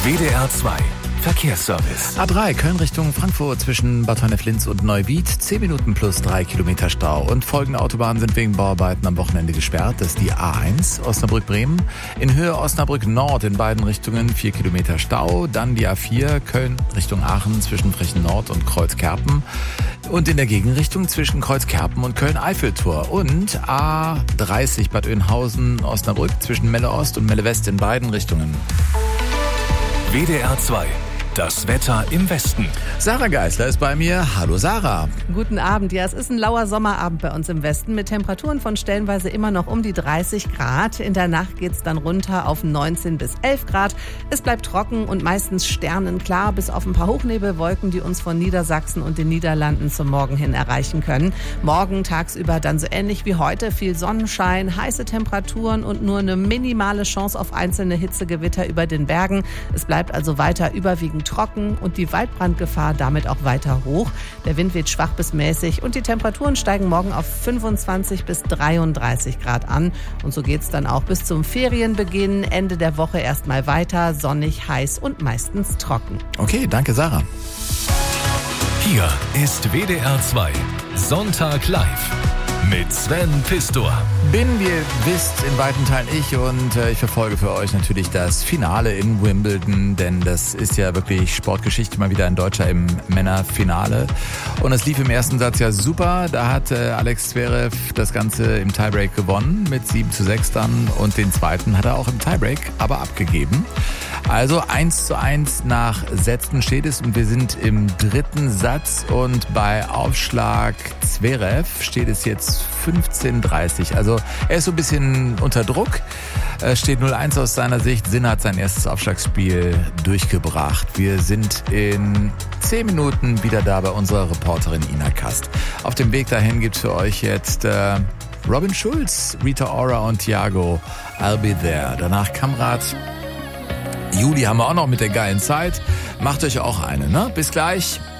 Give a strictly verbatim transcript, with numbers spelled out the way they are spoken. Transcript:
W D R zwei Verkehrsservice. A drei Köln Richtung Frankfurt zwischen Bad Honnef-Linz und Neuwied. zehn Minuten plus drei Kilometer Stau. Und folgende Autobahnen sind wegen Bauarbeiten am Wochenende gesperrt. Das ist die A eins Osnabrück-Bremen. In Höhe Osnabrück Nord in beiden Richtungen vier Kilometer Stau. Dann die A vier Köln Richtung Aachen zwischen Frechen Nord und Kreuzkerpen. Und in der Gegenrichtung zwischen Kreuzkerpen und Köln-Eiffeltor. Und A dreißig Bad Oeynhausen Osnabrück zwischen Melle Ost und Melle West in beiden Richtungen. W D R zwei. Das Wetter im Westen. Sarah Geisler ist bei mir. Hallo Sarah. Guten Abend. Ja, es ist ein lauer Sommerabend bei uns im Westen mit Temperaturen von stellenweise immer noch um die dreißig Grad. In der Nacht geht's dann runter auf neunzehn bis elf Grad. Es bleibt trocken und meistens sternenklar, bis auf ein paar Hochnebelwolken, die uns von Niedersachsen und den Niederlanden zum Morgen hin erreichen können. Morgen tagsüber dann so ähnlich wie heute. Viel Sonnenschein, heiße Temperaturen und nur eine minimale Chance auf einzelne Hitzegewitter über den Bergen. Es bleibt also weiter überwiegend trocken und die Waldbrandgefahr damit auch weiter hoch. Der Wind weht schwach bis mäßig und die Temperaturen steigen morgen auf fünfundzwanzig bis dreiunddreißig Grad an. Und so geht's dann auch bis zum Ferienbeginn. Ende der Woche erstmal weiter, sonnig, heiß und meistens trocken. Okay, danke Sarah. Hier ist W D R zwei Sonntag live mit Sven Pistor. Bin, wie ihr wisst, in weiten Teilen ich und äh, ich verfolge für euch natürlich das Finale in Wimbledon, denn das ist ja wirklich Sportgeschichte, mal wieder ein Deutscher im Männerfinale. Und es lief im ersten Satz ja super, da hat äh, Alex Zverev das Ganze im Tiebreak gewonnen mit sieben zu sechs dann und den zweiten hat er auch im Tiebreak aber abgegeben. Also eins zu eins nach Sätzen steht es und wir sind im dritten Satz und bei Aufschlag Zverev steht es jetzt fünfzehn dreißig. Also er ist so ein bisschen unter Druck, steht null eins aus seiner Sicht. Sinner hat sein erstes Aufschlagspiel durchgebracht. Wir sind in zehn Minuten wieder da bei unserer Reporterin Ina Kast. Auf dem Weg dahin gibt's für euch jetzt äh, Robin Schulz, Rita Ora und Thiago, I'll Be There. Danach Kamrat. Juli haben wir auch noch mit der geilen Zeit. Macht euch auch eine, ne? Bis gleich.